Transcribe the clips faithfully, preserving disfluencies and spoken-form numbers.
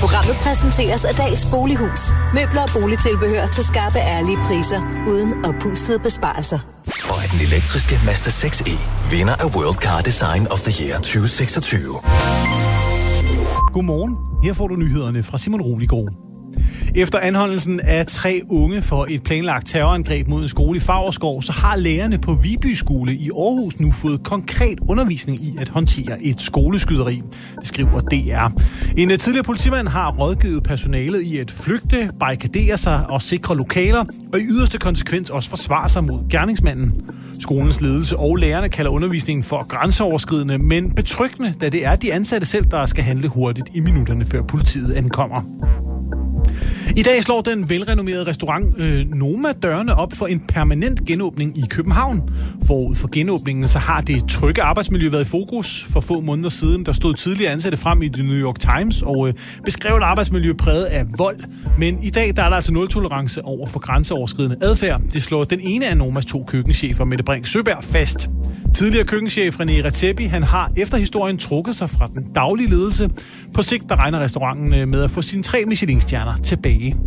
Programmet præsenteres af Dags Bolighus. Møbler og boligtilbehør til skarpe, ærlige priser, uden oppustede besparelser. Og at den elektriske Mazda seks e vinder af World Car Design of the Year tyve seksogtyve. Godmorgen. Her får du nyhederne fra Simon Roligård. Efter anholdelsen af tre unge for et planlagt terrorangreb mod en skole i Favrskov, så har lærerne på Viby Skole i Aarhus nu fået konkret undervisning i at håndtere et skoleskyderi, det skriver D R. En tidligere politimand har rådgivet personalet i at flygte, barrikadere sig og sikre lokaler, og i yderste konsekvens også forsvare sig mod gerningsmanden. Skolens ledelse og lærerne kalder undervisningen for grænseoverskridende, men betryggende, da det er de ansatte selv, der skal handle hurtigt i minutterne før politiet ankommer. I dag slår den velrenommerede restaurant øh, Noma dørene op for en permanent genåbning i København. Forud for genåbningen så har det trygge arbejdsmiljø været i fokus. For få måneder siden der stod tidligere ansatte frem i The New York Times og øh, beskrev et arbejdsmiljø præget af vold. Men i dag der er der altså nul-tolerance over for grænseoverskridende adfærd. Det slår den ene af Nomas to køkkenchefer, Mette Brink Søberg, fast. Tidligere køkkenchef René Redzepi, han har efter historien trukket sig fra den daglige ledelse. På sigt der regner restauranten med at få sine tre Michelin-stjerner tilbage.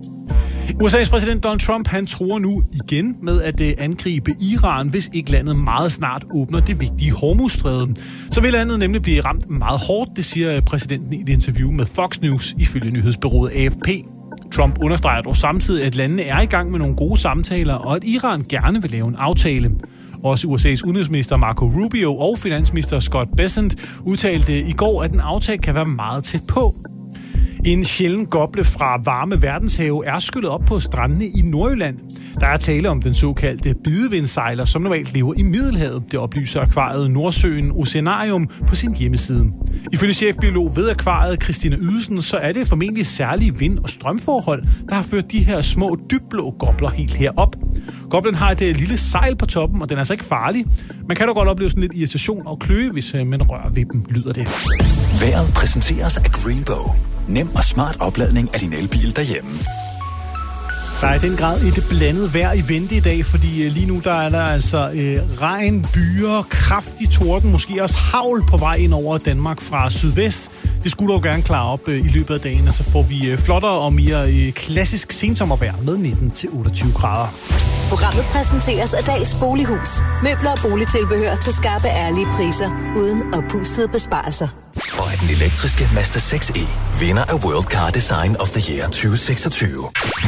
U S A's præsident Donald Trump, han truer nu igen med at angribe Iran, hvis ikke landet meget snart åbner det vigtige Hormuzstræde. Så vil landet nemlig blive ramt meget hårdt, det siger præsidenten i et interview med Fox News ifølge nyhedsbureauet A F P. Trump understreger dog samtidig, at landene er i gang med nogle gode samtaler, og at Iran gerne vil lave en aftale. Også U S A's udenrigsminister Marco Rubio og finansminister Scott Bessent udtalte i går, at en aftale kan være meget tæt på. En sjælden goble fra varme verdenshave er skyllet op på strandene i Nordjylland. Der er tale om den såkaldte bidevindssejler, som normalt lever i Middelhavet. Det oplyser akvariet Nordsøen Oceanarium på sin hjemmeside. Ifølge chefbiolog ved akvariet Christina Ydelsen, så er det formentlig særlige vind- og strømforhold, der har ført de her små dybblå gobler helt herop. Goblen har et lille sejl på toppen, og den er altså ikke farlig. Man kan dog godt opleve sådan lidt irritation og kløe, hvis man rører ved dem, lyder det. Vejret præsenteres af Greenbow. Nem og smart opladning af din elbil derhjemme. Der er i den grad et blandet vejr i vente i dag, fordi lige nu der er der altså øh, regn, byer, kraftig torden, måske også hagl på vej ind over Danmark fra sydvest. Det skulle dog gerne klare op øh, i løbet af dagen, og så får vi øh, flottere og mere øh, klassisk sensommervejr med nitten til otteogtyve grader. Programmet præsenteres af Dags Bolighus. Møbler og boligtilbehør til skarpe, ærlige priser, uden oppustede besparelser. Og at den elektriske Mazda seks e vinder af World Car Design of the Year tyve seksogtyve.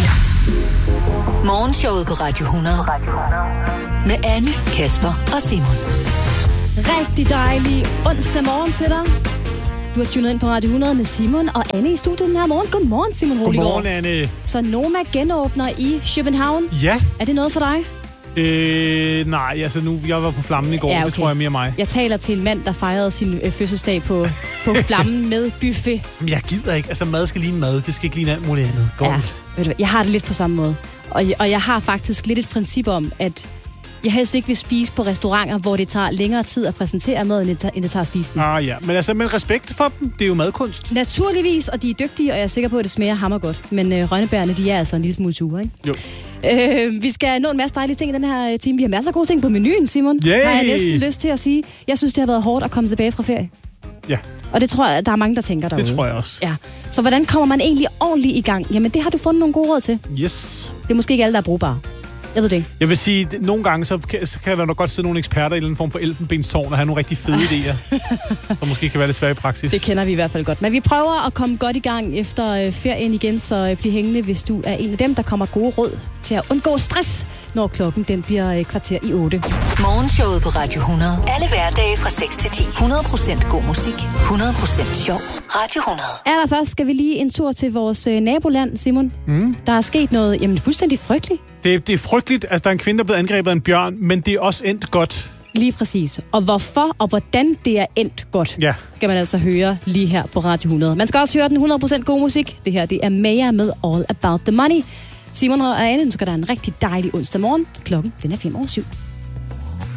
Morgenshowet på Radio hundrede. Med Anne, Kasper og Simon. Rigtig dejlig onsdag morgen til dig. Du har tunet ind på Radio hundrede med Simon og Anne i studiet den her morgen. Godmorgen, Simon Roligård. Godmorgen, Anne. Så Noma genåbner i København. Ja. Er det noget for dig? Øh, nej, altså nu, jeg var på Flammen i går, ja, okay. Det tror jeg mere mig. Jeg taler til en mand, der fejrede sin øh, fødselsdag på, på Flammen med buffet. Men jeg gider ikke, altså mad skal ligne mad, det skal ikke ligne alt muligt andet. Går ja, ved du, jeg har det lidt på samme måde. Og, og jeg har faktisk lidt et princip om, at jeg helst ikke vil spise på restauranter, hvor det tager længere tid at præsentere mad, end det tager, end det tager at spise den. Ah ja, men altså med respekt for dem, det er jo madkunst. Naturligvis, og de er dygtige, og jeg er sikker på, at det smager hammergodt. Men øh, rønnebærerne, de er altså en lille smule sure, ikke? Jo. Øh, vi skal nå en masse dejlige ting i den her time. Vi har masser af gode ting på menuen, Simon. Yay! Har jeg næsten lyst til at sige. Jeg synes, det har været hårdt at komme tilbage fra ferie. Ja. Og det tror jeg, der er mange, der tænker derude. Det tror jeg også. Ja. Så hvordan kommer man egentlig ordentligt i gang? Jamen, det har du fundet nogle gode råd til. Yes. Det er måske ikke alle, der er brugbare. Jeg ved det ikke. Jeg vil sige, at nogle gange, så kan, så kan der nok godt sidde nogle eksperter i en eller anden form for elfenbenstårn og have nogle rigtig fede idéer, som måske kan være lidt svære i praksis. Det kender vi i hvert fald godt. Men vi prøver at komme godt i gang efter ferien igen, så bliv hængende, hvis du er en af dem, der kommer gode råd til at undgå stress, når klokken den bliver kvarter i otte. Morgenshowet på Radio hundrede. Alle hverdage fra seks til ti. hundrede procent god musik. hundrede procent sjov. Radio hundrede. Allerførst skal vi lige en tur til vores naboland, Simon. Mm. Der er sket noget, jamen fuldstændig frygteligt. Det, det er frygteligt. Altså, der er en kvinde, der er blevet angrebet af en bjørn, men det er også endt godt. Lige præcis. Og hvorfor og hvordan det er endt godt, ja. skal man altså høre lige her på Radio hundrede. Man skal også høre den hundrede procent gode musik. Det her, det er Maya med All About the Money. Simon og Anne, så skal der en rigtig dejlig onsdag morgen. Klokken, den er fem over syv.